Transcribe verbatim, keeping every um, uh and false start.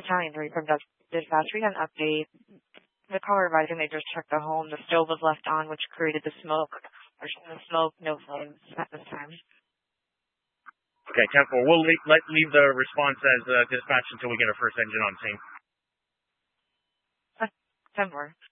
Battalion three from Dis- Dispatch. We got an update. The caller advising they just checked the home. The stove was left on, which created the smoke. There's no smoke, no flames at this time. Okay, ten four. We'll leave, let, leave the response as uh, dispatch until we get our first engine on scene. ten four.